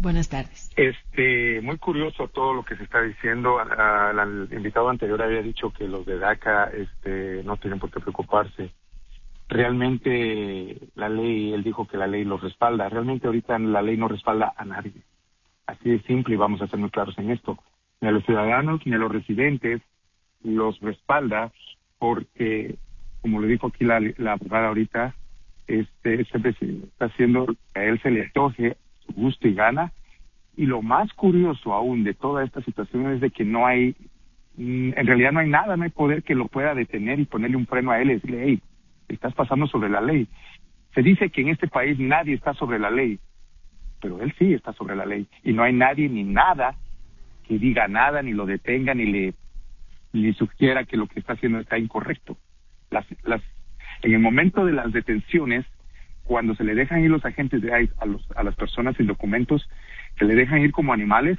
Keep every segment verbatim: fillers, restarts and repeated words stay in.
Buenas tardes. Este, muy curioso todo lo que se está diciendo. El invitado anterior había dicho que los de DACA este, no tienen por qué preocuparse. Realmente la ley, él dijo que la ley los respalda. Realmente ahorita la ley no respalda a nadie. Así de simple, y vamos a ser muy claros en esto. Ni a los ciudadanos ni a los residentes los respalda porque, como le dijo aquí la, la abogada ahorita, este, este presidente está haciendo que a él se le antoje su gusto y gana. Y lo más curioso aún de toda esta situación es de que no hay, en realidad no hay nada, no hay poder que lo pueda detener y ponerle un freno a él y decirle, hey, estás pasando sobre la ley. Se dice que en este país nadie está sobre la ley, pero él sí está sobre la ley. Y no hay nadie ni nada que diga nada, ni lo detenga, ni le ni sugiera que lo que está haciendo está incorrecto. Las, las, en el momento de las detenciones, cuando se le dejan ir los agentes de ICE a, los, a las personas sin documentos, se le dejan ir como animales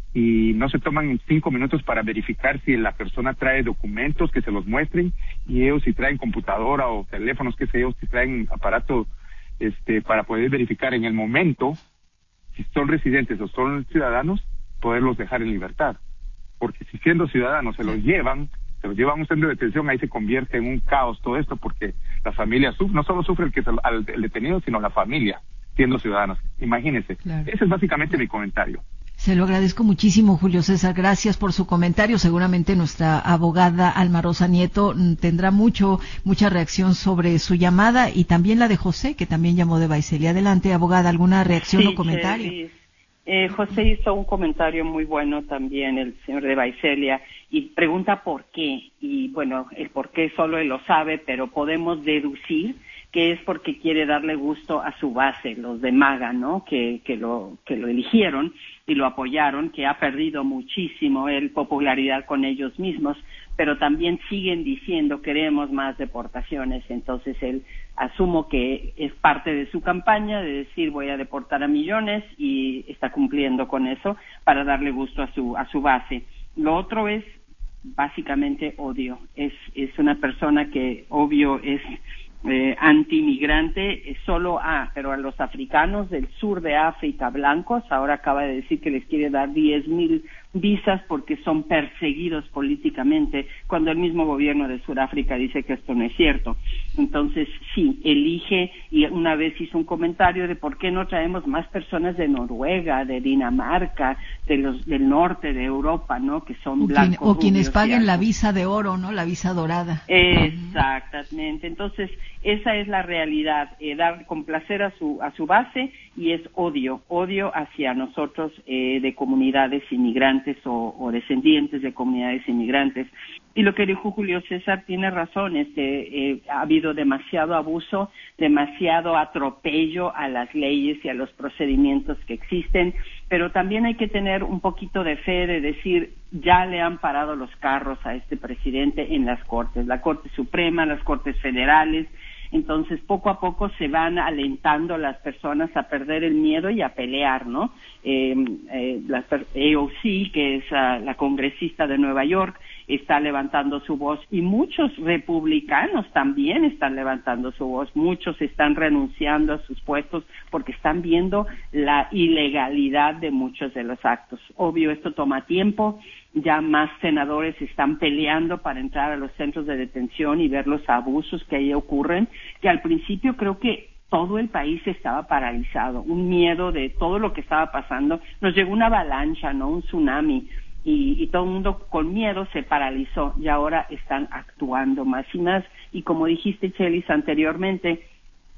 y no se toman cinco minutos para verificar si la persona trae documentos, que se los muestren, y ellos si traen computadora o teléfonos, que sé yo, si traen aparato este, para poder verificar en el momento si son residentes o son ciudadanos, poderlos dejar en libertad. Porque si siendo ciudadanos se los llevan, se los llevan a un centro de detención, ahí se convierte en un caos todo esto, porque la familia sufre, no solo sufre el, que el, el detenido, sino la familia, siendo ciudadanos. Imagínense. Claro. Ese es básicamente mi comentario. Se lo agradezco muchísimo, Julio César. Gracias por su comentario. Seguramente nuestra abogada Alma Rosa Nieto tendrá mucho, mucha reacción sobre su llamada, y también la de José, que también llamó de Baicelia. Adelante, abogada, ¿alguna reacción sí, o comentario? Sí. Eh, José hizo un comentario muy bueno también, el señor de Baicelia, y pregunta por qué. Y bueno, el por qué solo él lo sabe, pero podemos deducir que es porque quiere darle gusto a su base, los de MAGA, ¿no? Que, que lo, que lo eligieron y lo apoyaron, que ha perdido muchísimo él popularidad con ellos mismos, pero también siguen diciendo queremos más deportaciones. Entonces él, asumo que es parte de su campaña de decir voy a deportar a millones, y está cumpliendo con eso para darle gusto a su, a su base. Lo otro es básicamente odio. Es, es una persona que obvio es Eh, anti-migrante, eh, solo a, pero a los africanos del sur de África blancos, ahora acaba de decir que les quiere dar diez mil visas porque son perseguidos políticamente, cuando el mismo gobierno de Sudáfrica dice que esto no es cierto. Entonces, sí, elige, y una vez hizo un comentario de por qué no traemos más personas de Noruega, de Dinamarca, de los del norte de Europa, ¿no? Que son o blancos. Quien, o quienes paguen la visa de oro, ¿no? La visa dorada. Exactamente. Entonces, esa es la realidad, eh, dar complacer a su a su base, y es odio, odio hacia nosotros eh, de comunidades inmigrantes o, o descendientes de comunidades inmigrantes. Y lo que dijo Julio César tiene razón, este, eh, ha habido demasiado abuso, demasiado atropello a las leyes y a los procedimientos que existen, pero también hay que tener un poquito de fe de decir, ya le han parado los carros a este presidente en las Cortes, la Corte Suprema, las Cortes Federales. Entonces, poco a poco se van alentando las personas a perder el miedo y a pelear, ¿no? Eh, eh, la A O C, que es uh, la congresista de Nueva York, está levantando su voz, y muchos republicanos también están levantando su voz. Muchos están renunciando a sus puestos porque están viendo la ilegalidad de muchos de los actos. Obvio, esto toma tiempo. Ya más senadores están peleando para entrar a los centros de detención y ver los abusos que ahí ocurren, que al principio creo que todo el país estaba paralizado, un miedo de todo lo que estaba pasando. Nos llegó una avalancha, ¿no? Un tsunami, y, y todo el mundo con miedo se paralizó, y ahora están actuando más y más. Y como dijiste, Chelis, anteriormente,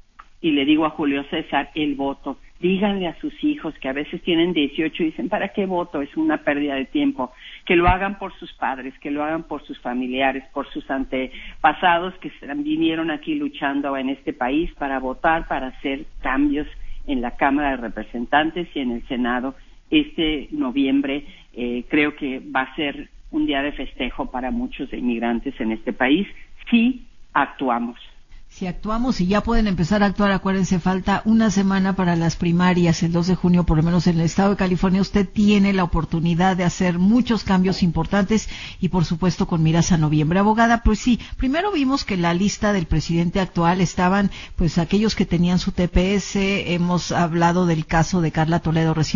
y le digo a Julio César, el voto. Díganle a sus hijos que a veces tienen dieciocho y dicen, ¿para qué voto? Es una pérdida de tiempo. Que lo hagan por sus padres, que lo hagan por sus familiares, por sus antepasados que vinieron aquí luchando en este país para votar, para hacer cambios en la Cámara de Representantes y en el Senado. Este noviembre eh, creo que va a ser un día de festejo para muchos inmigrantes en este país, si actuamos. Si actuamos, y ya pueden empezar a actuar, acuérdense, falta una semana para las primarias, el dos de junio, por lo menos en el estado de California. Usted tiene la oportunidad de hacer muchos cambios importantes, y por supuesto con miras a noviembre. Abogada, pues sí, primero vimos que en la lista del presidente actual estaban pues aquellos que tenían su T P S. Hemos hablado del caso de Carla Toledo recién